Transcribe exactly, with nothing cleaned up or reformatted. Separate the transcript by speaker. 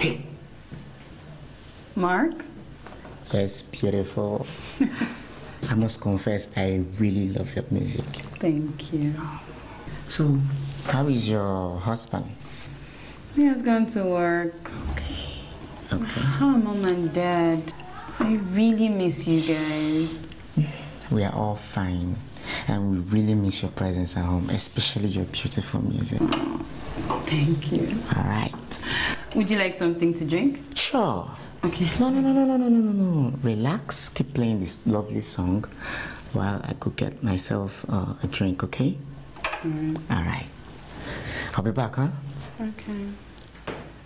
Speaker 1: Hey.
Speaker 2: Mark?
Speaker 1: Yes, beautiful. I must confess, I really love your music.
Speaker 2: Thank you.
Speaker 1: So, how is your husband?
Speaker 2: He has gone to work.
Speaker 1: Okay. Okay.
Speaker 2: How are mom and dad? I really miss you guys.
Speaker 1: We are all fine. And we really miss your presence at home, especially your beautiful music.
Speaker 2: Thank you.
Speaker 1: All right.
Speaker 2: Would you like something to drink?
Speaker 1: Sure.
Speaker 2: Okay.
Speaker 1: No, no, no, no, no, no, no, no, no. Relax. Keep playing this lovely song while I go get myself uh, a drink, okay?
Speaker 2: All right.
Speaker 1: All right. I'll be back, huh?
Speaker 2: Okay.